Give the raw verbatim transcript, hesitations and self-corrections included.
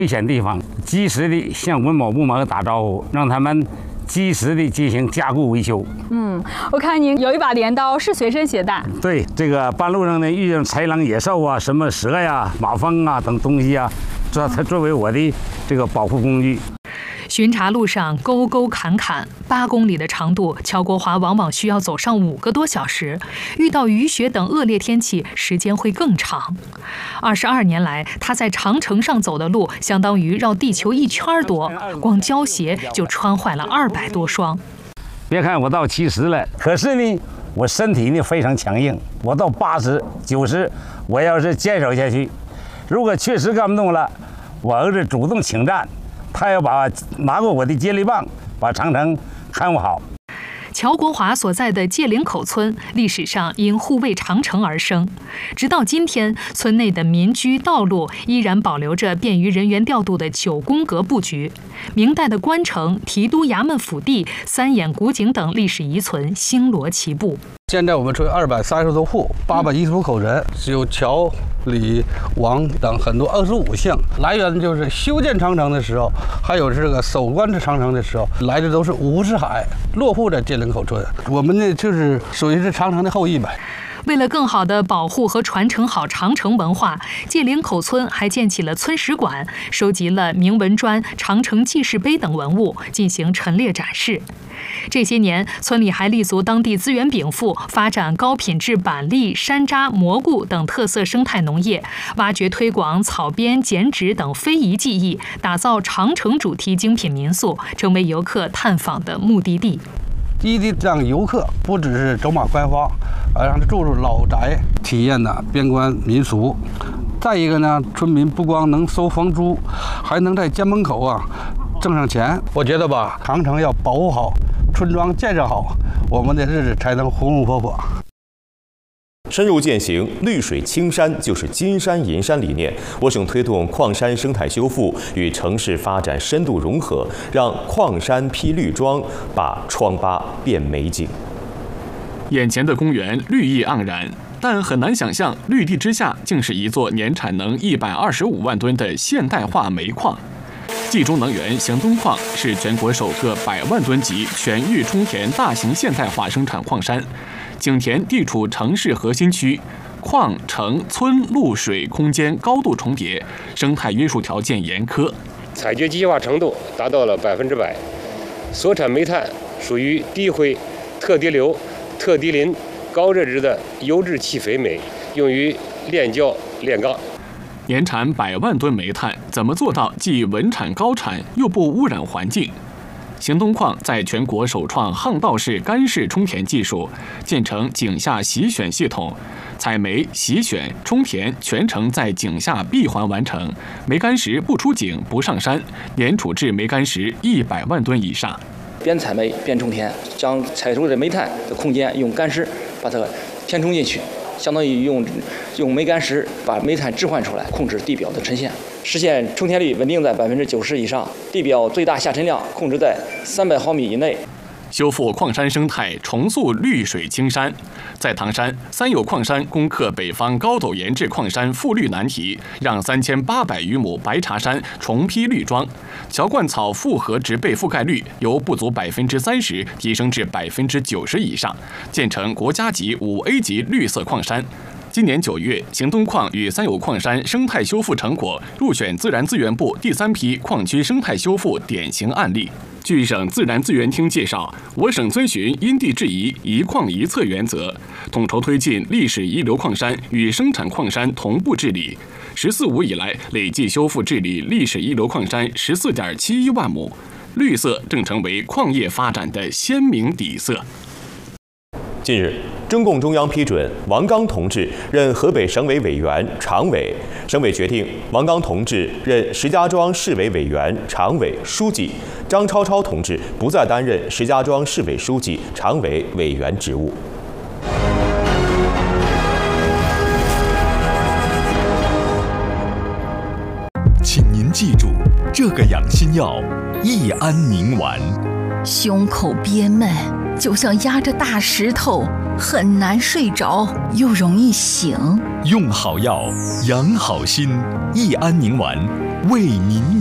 危险地方及时的向文保部门打招呼，让他们及时的进行加固维修。 嗯，我看您有一把镰刀是随身携带。 对，这个半路上呢遇见豺狼野兽啊，什么蛇呀、马蜂啊等东西啊，这它作为我的这个保护工具。 巡查路上沟沟坎坎，八公里的长度，乔国华往往需要走上五个多小时。遇到雨雪等恶劣天气，时间会更长。二十二年来，他在长城上走的路，相当于绕地球一圈多，光胶鞋就穿坏了二百多双。 别看我到七十了，可是呢，我身体呢非常强硬。我到八十、九十，我要是坚守下去，如果确实干不动了，我儿子主动请战。他要把拿过我的接力棒，把长城看护好。 乔国华所在的界岭口村，历史上因护卫长城而生。直到今天，村内的民居道路依然保留着便于人员调度的九宫格布局。明代的官城、提督衙门府邸、三眼古井等历史遗存星罗棋布。 现在我们村二百三十多户，八百一十五口人，有乔、李、王等很多二十五姓。来源就是修建长城的时候，还有这个守关长城的时候，来的都是五十海，落户在界岭口村。我们呢，就是属于是长城的后裔呗。 为了更好地保护和传承好长城文化，界岭口村还建起了村史馆，收集了铭文砖、长城记事碑等文物，进行陈列展示。这些年，村里还立足当地资源禀赋，发展高品质板栗、山楂、蘑菇等特色生态农业，挖掘推广草编、剪纸等非遗技艺，打造长城主题精品民宿，成为游客探访的目的地。 一的让游客不只是走马观花，而让他住入老宅，体验呢边关民俗。再一个呢，村民不光能收房租，还能在家门口啊挣上钱。我觉得吧，长城要保护好，村庄建设好，我们的日子才能红红火火。 深入践行绿水青山就是金山银山理念，我省推动矿山生态修复与城市发展深度融合，让矿山披绿装，把疮疤变美景。 眼前的公园绿意盎然，但很难想象绿地之下竟是一座年产能一百二十五万吨的现代化煤矿。冀中能源邢东矿是全国首个百万吨级全域充填大型现代化生产矿山。井田地处城市核心区，矿、城、村、路、水空间高度重叠，生态约束条件严苛， 采掘机械化程度达到了百分之百，所产煤炭属于低灰、特低硫、特低磷、高热值的优质气肥煤，用于炼焦、炼钢。 年产百万吨煤炭，怎么做到既稳产高产又不污染环境？邢东矿在全国首创巷道式干式充填技术，建成井下洗选系统，采煤、洗选、充填全程在井下闭环完成，煤矸石不出井不上山，年处置煤矸石一百万吨以上。 边采煤边充填，将采出的煤炭的空间用干石把它填充进去，相当于用用煤矸石把煤炭置换出来，控制地表的沉陷，实现充填率稳定在百分之九十以上，地表最大下沉量控制在三百毫米以内。 修复矿山生态，重塑绿水青山。在唐山，三有矿山攻克北方高陡岩质矿山复绿难题，让三千八百余亩白茶山重披绿装。乔灌草复合植被覆盖率由不足百分之三十提升至百分之九十以上，建成国家级五 A 级绿色矿山。今年九月，邢东矿与三有矿山生态修复成果入选自然资源部第三批矿区生态修复典型案例。据省自然资源厅介绍，我省遵循因地制宜、一矿一策原则，统筹推进历史遗留矿山与生产矿山同步治理。“十四五”以来，累计修复治理历史遗留矿山十四点七一万亩，绿色正成为矿业发展的鲜明底色。 近日，中共中央批准王刚同志任河北省委委员、常委，省委决定王刚同志任石家庄市委委员、常委、书记，张超超同志不再担任石家庄市委书记、常委、委员职务。 请您记住，这个养心药益安宁丸。 胸口憋闷，就像压着大石头，很难睡着，又容易醒。 用好药，养好心。益安宁丸， 为您。